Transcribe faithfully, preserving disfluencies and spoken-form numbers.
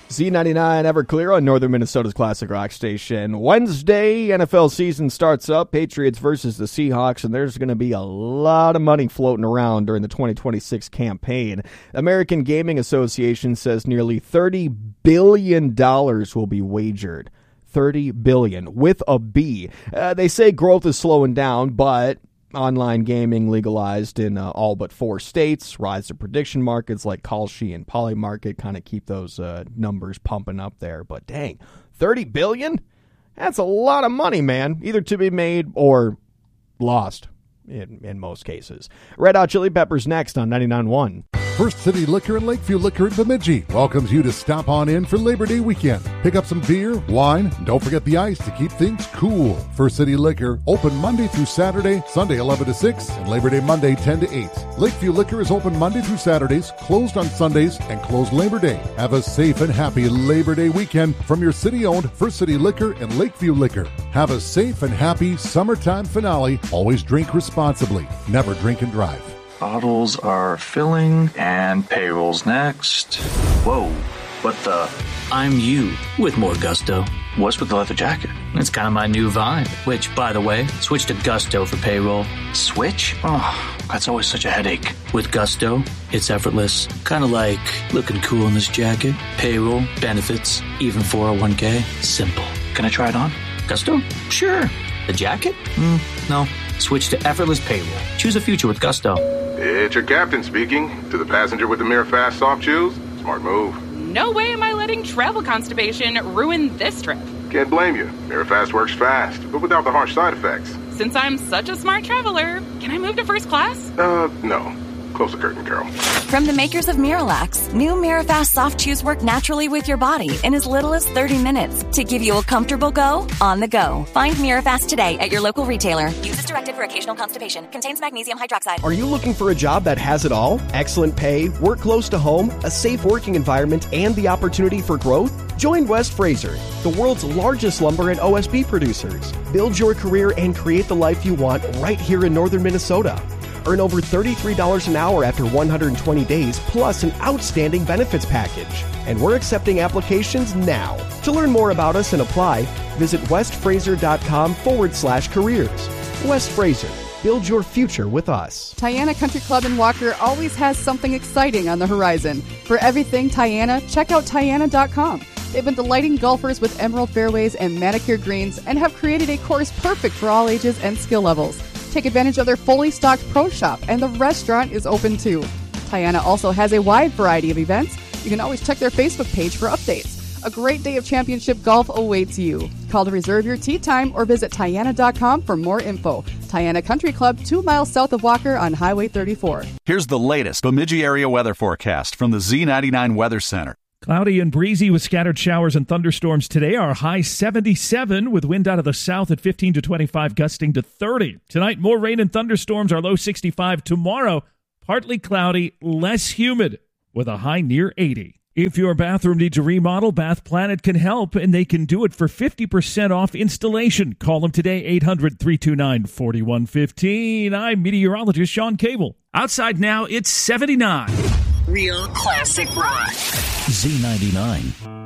Z ninety-nine Everclear on Northern Minnesota's Classic Rock Station. Wednesday, N F L season starts up. Patriots versus the Seahawks, and there's going to be a lot of money floating around during the twenty twenty-six campaign. American Gaming Association says nearly thirty billion dollars will be wagered. thirty billion dollars with a B. Uh, they say growth is slowing down, but online gaming legalized in uh, all but four states. Rise of prediction markets like Kalshi and Polymarket kind of keep those uh, numbers pumping up there. But dang, thirty billion dollars? That's a lot of money, man. Either to be made or lost in, in most cases. Red Hot Chili Peppers next on ninety-nine point one. First City Liquor and Lakeview Liquor in Bemidji welcomes you to stop on in for Labor Day weekend. Pick up some beer, wine, and don't forget the ice to keep things cool. First City Liquor, open Monday through Saturday, Sunday eleven to six, and Labor Day Monday ten to eight. Lakeview Liquor is open Monday through Saturdays, closed on Sundays, and closed Labor Day. Have a safe and happy Labor Day weekend from your city-owned First City Liquor and Lakeview Liquor. Have a safe and happy summertime finale. Always drink responsibly. Never drink and drive. Bottles are filling, and payroll's next. Whoa, what the? I'm you, with more gusto. What's with the leather jacket? It's kind of my new vibe, which, by the way, switch to Gusto for payroll. Switch? Oh, that's always such a headache. With Gusto, it's effortless. Kind of like looking cool in this jacket. Payroll, benefits, even four oh one k. Simple. Can I try it on? Gusto? Sure. The jacket? Mm, no. Switch to effortless payroll. Choose a future with Gusto. It's your captain speaking. To the passenger with the MiraFast soft chews, smart move. No way am I letting travel constipation ruin this trip. Can't blame you. MiraFast works fast, but without the harsh side effects. Since I'm such a smart traveler, can I move to first class? Uh, no. Close the curtain, Carol. From the makers of Miralax, new MiraFast soft chews work naturally with your body in as little as thirty minutes to give you a comfortable go on the go. Find MiraFast today at your local retailer. Use as directed for occasional constipation. Contains magnesium hydroxide. Are you looking for a job that has it all? Excellent pay, work close to home, a safe working environment, and the opportunity for growth? Join West Fraser, the world's largest lumber and O S B producers. Build your career and create the life you want right here in northern Minnesota. Earn over thirty-three dollars an hour after one hundred twenty days, plus an outstanding benefits package. And we're accepting applications now. To learn more about us and apply, visit westfraser.com forward slash careers. West Fraser, build your future with us. Tiana Country Club in Walker always has something exciting on the horizon. For everything Tiana, check out Tiana dot com. They've been delighting golfers with emerald fairways and manicured greens and have created a course perfect for all ages and skill levels. Take advantage of their fully stocked pro shop, and the restaurant is open too. Tiana also has a wide variety of events. You can always check their Facebook page for updates. A great day of championship golf awaits you. Call to reserve your tee time or visit Tiana dot com for more info. Tiana Country Club, two miles south of Walker on Highway thirty-four. Here's the latest Bemidji area weather forecast from the Z ninety-nine Weather Center. Cloudy and breezy with scattered showers and thunderstorms today. Our high seventy-seven with wind out of the south at fifteen to twenty-five, gusting to thirty. Tonight, more rain and thunderstorms. Our low sixty-five. Tomorrow, partly cloudy, less humid with a high near eighty. If your bathroom needs a remodel, Bath Planet can help, and they can do it for fifty percent off installation. Call them today, eight hundred, three two nine, four one one five. I'm meteorologist Sean Cable. Outside now, it's seventy-nine. Real classic rock. Z ninety-nine.